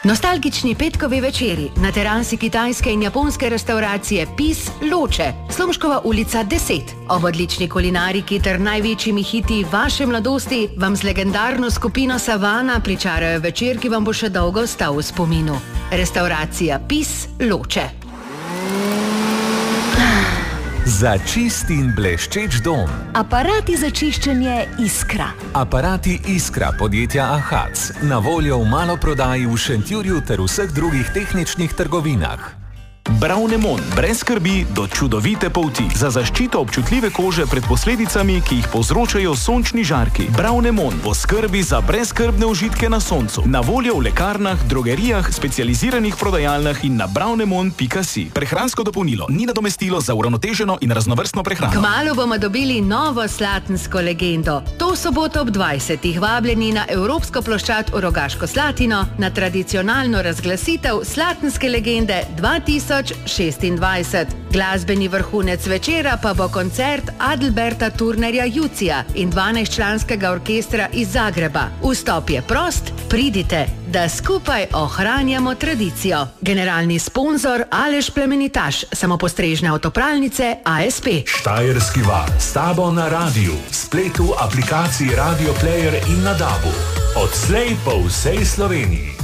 Nostalgični petkovi večeri na terasi kitajske in japonske restauracije PIS Loče, Slomškova ulica 10. Ob odlični kulinariki ter največjimi hiti vaše mladosti vam z legendarno skupino Savana pričarajo večer, ki vam bo še dolgo ostal v spominu. Restauracija PIS Loče. Za čist in bleščeč dom. Aparati za čiščenje Iskra. Aparati Iskra podjetja Ahac. Na voljo v maloprodaji v Šentjurju ter vseh drugih tehničnih trgovinah. Bravnemon, brez skrbi do čudovite polti. Za zaščito občutljive kože pred posledicami, ki jih povzročajo sončni žarki. Bravnemon bo skrbi za brezskrbne užitke na soncu. Na voljo v lekarnah, drogerijah, specializiranih prodajalnah in na bravnemon.si. Prehransko dopolnilo ni nadomestilo za uravnoteženo in raznovrstno prehrano. Kmalu bomo dobili novo slatensko legendo. To soboto ob 20. vabljeni na Evropsko ploščad v Rogaško Slatino na tradicionalno razglasitev slatenske legende 2026. Glasbeni vrhunec večera pa bo koncert Adalberta Turnerja Jucija in 12-članskega orkestra iz Zagreba. Vstop je prost, pridite, da skupaj ohranjamo tradicijo. Generalni sponzor Aleš Plemenitaš, samopostrežne avtopralnice ASP. Štajerski val, s tabo na radiju, spletu, aplikaciji Radio Player in na DAB-u. Odslej po vsej Sloveniji.